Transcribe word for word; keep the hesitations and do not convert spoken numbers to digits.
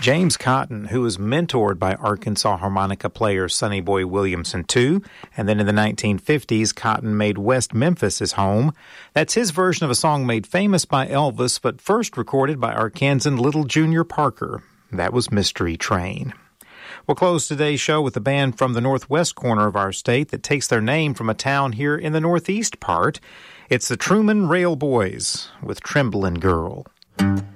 James Cotton, who was mentored by Arkansas harmonica player Sonny Boy Williamson too, and then in the nineteen fifties, Cotton made West Memphis his home. That's his version of a song made famous by Elvis, but first recorded by Arkansan Little Junior Parker. That was Mystery Train. We'll close today's show with a band from the northwest corner of our state that takes their name from a town here in the northeast part. It's the Truman Rail Boys with Tremblin' Girl.